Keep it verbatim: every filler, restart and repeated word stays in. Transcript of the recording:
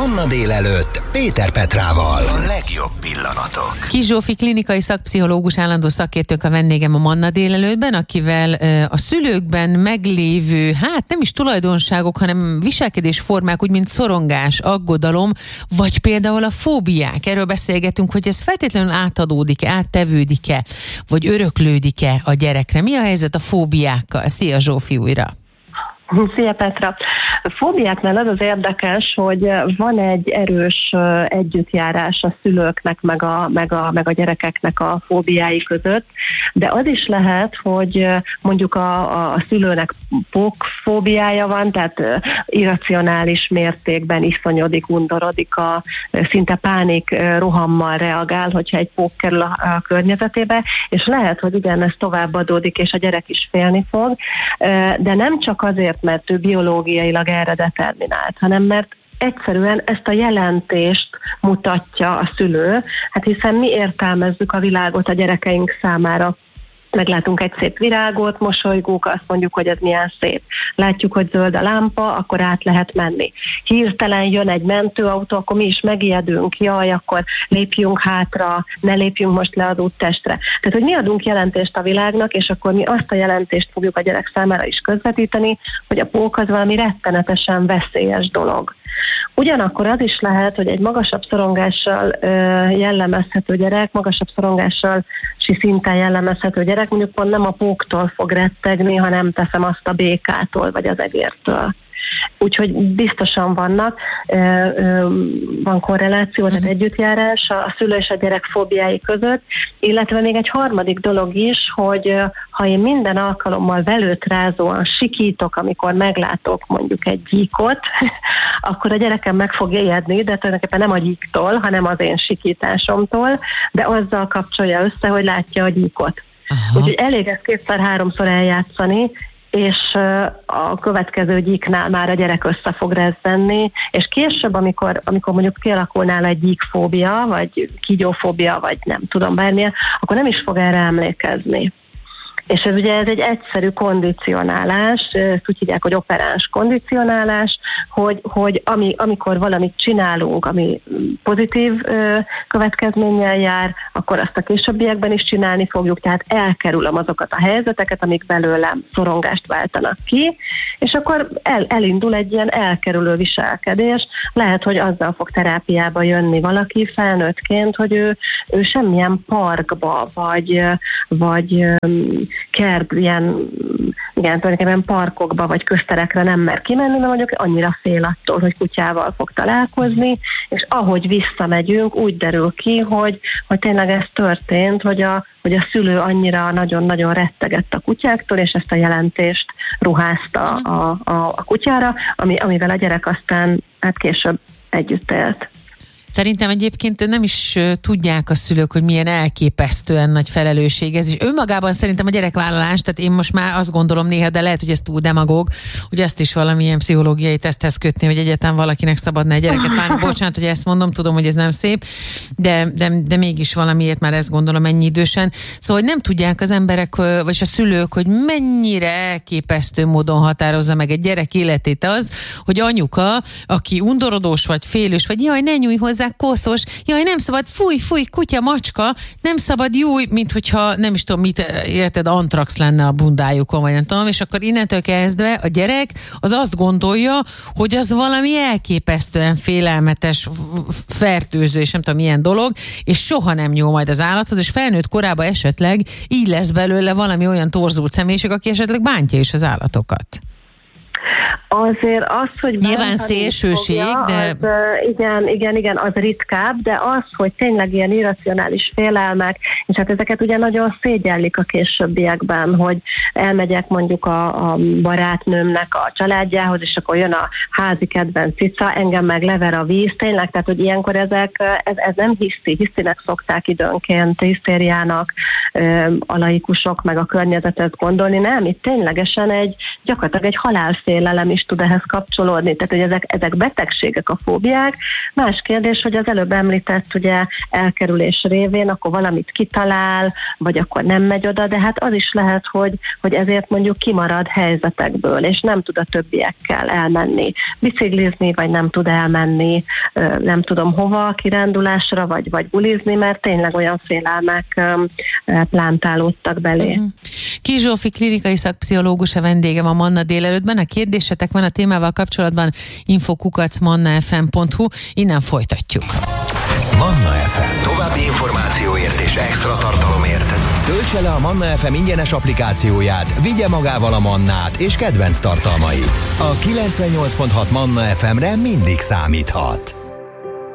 Manna délelőtt Péter Petrával. A legjobb pillanatok. Kis Zsófi klinikai szakpszichológus, állandó szakértők a vendégem a Manna délelőttben, akivel a szülőkben meglévő, hát nem is tulajdonságok, hanem viselkedésformák, úgy mint szorongás, aggodalom, vagy például a fóbiák. Erről beszélgetünk, hogy ez feltétlenül átadódik-e, áttevődik-e, vagy öröklődik-e a gyerekre. Mi a helyzet a fóbiákkal? Szia Zsófi újra! Szia Petra! A fóbiáknál az az érdekes, hogy van egy erős együttjárás a szülőknek, meg a, meg a, meg a gyerekeknek a fóbiái között, de az is lehet, hogy mondjuk a, a szülőnek pókfóbiája van, tehát irracionális mértékben iszonyodik, undorodik, a, szinte pánik rohammal reagál, hogyha egy pók kerül a, a környezetébe, és lehet, hogy igen, ez továbbadódik, és a gyerek is félni fog, de nem csak azért, mert ő biológiailag erre determinált, hanem mert egyszerűen ezt a jelentést mutatja a szülő, hát hiszen mi értelmezzük a világot a gyerekeink számára. Meglátunk egy szép virágot, mosolygunk, azt mondjuk, hogy ez milyen szép. Látjuk, hogy zöld a lámpa, akkor át lehet menni. Hirtelen jön egy mentőautó, akkor mi is megijedünk, jaj, akkor lépjünk hátra, ne lépjünk most le az úttestre. Tehát, hogy mi adunk jelentést a világnak, és akkor mi azt a jelentést fogjuk a gyerek számára is közvetíteni, hogy a pók az valami rettenetesen veszélyes dolog. Ugyanakkor az is lehet, hogy egy magasabb szorongással ö, jellemezhető gyerek, magasabb szorongással szinten jellemezhető gyerek, mondjuk pont nem a póktól fog rettegni, hanem teszem azt a békától, vagy az egértől. Úgyhogy biztosan vannak, van korreláció, tehát együttjárás a szülő és a gyerek fóbiái között, illetve még egy harmadik dolog is, hogy ha én minden alkalommal velőtrázóan sikítok, amikor meglátok mondjuk egy gyíkot, akkor a gyerekem meg fog ijedni, de tulajdonképpen nem a gyíktól, hanem az én sikításomtól, de azzal kapcsolja össze, hogy látja a gyíkot. Aha. Úgyhogy elég ezt kétszer-háromszor eljátszani, és a következő gyíknál már a gyerek össze fog rezzenni, és később, amikor, amikor mondjuk kialakul nála egy gyíkfóbia, vagy kígyófóbia, vagy nem tudom bármilyen, akkor nem is fog erre emlékezni. És ez ugye ez egy egyszerű kondicionálás, ezt úgy hívják, hogy operáns kondicionálás, hogy, hogy ami, amikor valamit csinálunk, ami pozitív ö, következménnyel jár, akkor azt a későbbiekben is csinálni fogjuk, tehát elkerülöm azokat a helyzeteket, amik belőlem szorongást váltanak ki, és akkor el, elindul egy ilyen elkerülő viselkedés. Lehet, hogy azzal fog terápiába jönni valaki felnőttként, hogy ő, ő semmilyen parkba, vagy, vagy kert, ilyen, igen, tulajdonképpen parkokba vagy közterekre nem mer kimenni, mert mondjuk annyira fél attól, hogy kutyával fog találkozni, és ahogy visszamegyünk, úgy derül ki, hogy, hogy tényleg ez történt, hogy a, hogy a szülő annyira nagyon-nagyon rettegett a kutyáktól, és ezt a jelentést ruházta a, a, a kutyára, ami, amivel a gyerek aztán hát később együtt élt. Szerintem egyébként nem is tudják a szülők, hogy milyen elképesztően nagy felelősség ez, és önmagában szerintem a gyerekvállalás, tehát én most már azt gondolom néha, de lehet, hogy ez túl demagóg, hogy ezt is valamilyen pszichológiai teszthez kötni, hogy egyáltalán valakinek szabadna egy gyereket válni. Bocsánat, hogy ezt mondom, tudom, hogy ez nem szép, de, de, de mégis valamiért már ezt gondolom ennyi idősen. Szóval, hogy nem tudják az emberek, vagy a szülők, hogy mennyire elképesztő módon határozza meg egy gyerek életét az, hogy anyuka, aki undorodós vagy félős, vagy jaj, ne nyújj hozzá, koszos, jaj, nem szabad, fúj, fúj, kutya, macska, nem szabad, júj, mint hogyha nem is tudom mit, érted, antrax lenne a bundájukon, vagy nem tudom, és akkor innentől kezdve a gyerek az azt gondolja, hogy az valami elképesztően félelmetes, fertőző, és nem tudom milyen dolog, és soha nem nyúl majd az állathoz, és felnőtt korában esetleg így lesz belőle valami olyan torzult személyiség, aki esetleg bántja is az állatokat. Azért az, hogy nyilván szélsőség, fogja, de... Az, igen, igen, igen, az ritkább, de az, hogy tényleg ilyen irracionális félelmek, és hát ezeket ugye nagyon szégyellik a későbbiekben, hogy elmegyek mondjuk a, a barátnőmnek a családjához, és akkor jön a házi kedvenc cica, engem meg lever a víz, tényleg, tehát hogy ilyenkor ezek, ez, ez nem hiszi, hiszinek szokták időnként, hisztériának a laikusok, meg a környezet ezt gondolni, nem, itt ténylegesen egy, gyakorlatilag egy halálfélelem is tud ehhez kapcsolódni, tehát hogy ezek, ezek betegségek, a fóbiák. Más kérdés, hogy az előbb említett ugye elkerülés révén, akkor valamit kitalál, vagy akkor nem megy oda, de hát az is lehet, hogy, hogy ezért mondjuk kimarad helyzetekből, és nem tud a többiekkel elmenni, biciklizni, vagy nem tud elmenni, nem tudom hova, kirándulásra, vagy, vagy bulizni, mert tényleg olyan félelmek plántálódtak belé. Uh-huh. Kis Zsófi klinikai szakpszichológus a vendégem a Manna délelőttben. A kérdésetek van a témával kapcsolatban info kukac manna f m pont hu. Innen folytatjuk. Manna ef em. További információért és extra tartalomért töltse le a Manna ef em ingyenes applikációját, vigye magával a Mannát és kedvenc tartalmait. A kilencvennyolc pont hat Manna ef emre mindig számíthat.